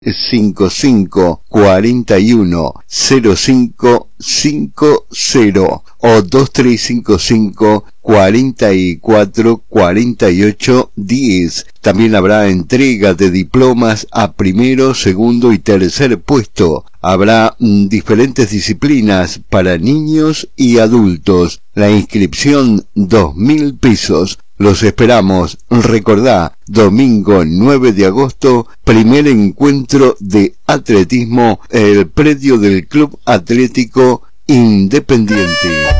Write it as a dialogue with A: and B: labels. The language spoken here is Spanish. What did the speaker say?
A: 3541-0550 o 2355-444810. También habrá entrega de diplomas a primero, segundo y tercer puesto. Habrá diferentes disciplinas para niños y adultos. La inscripción 2.000 pesos. Los esperamos. Recordá, domingo 9 de agosto, primer encuentro de atletismo en el predio del Club Atlético Independiente.